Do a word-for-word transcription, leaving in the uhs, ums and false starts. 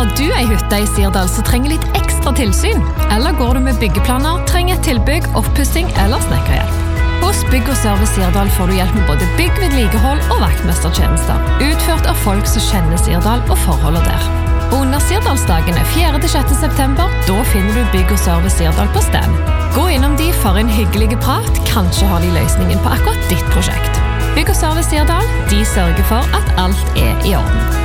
Har du ei hytte i Sirdal som trenger litt ekstra tilsyn? Eller går du med byggeplaner, trenger et tilbygg, oppussing eller snekkerhjelp? Hos Bygg og Service Sirdal får du hjelp med både bygg, vedlikehold og vaktmestertjenester, utført av folk som kjenner Sirdal og forholdet der. Under Sirdalsdagene fjerde til sjette september, da finner du Bygg og Service Sirdal på stand. Gå innom de for en hyggelig prat, kanskje har de løsningen på akkurat ditt prosjekt. Bygg og Service Sirdal, de sørger for at alt er i orden.